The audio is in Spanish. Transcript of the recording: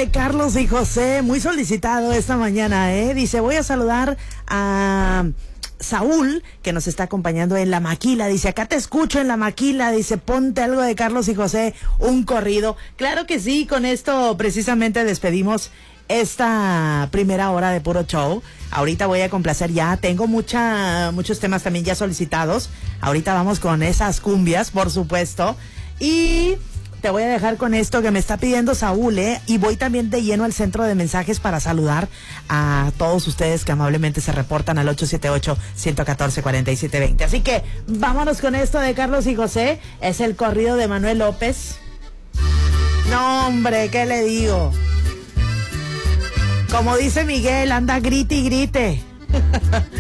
de Carlos y José, muy solicitado esta mañana, ¿eh? Dice, voy a saludar a Saúl, que nos está acompañando en La Maquila. Dice, acá te escucho en La Maquila. Dice, ponte algo de Carlos y José, un corrido. Claro que sí, con esto precisamente despedimos esta primera hora de Puro Show. Ahorita voy a complacer ya, tengo muchos temas también ya solicitados. Ahorita vamos con esas cumbias, por supuesto. Y te voy a dejar con esto que me está pidiendo Saúl, ¿eh? Y voy también de lleno al centro de mensajes para saludar a todos ustedes que amablemente se reportan al 878-114-4720. Así que vámonos con esto de Carlos y José. Es el corrido de Manuel López. No, hombre, ¿qué le digo? Como dice Miguel, anda grite y grite.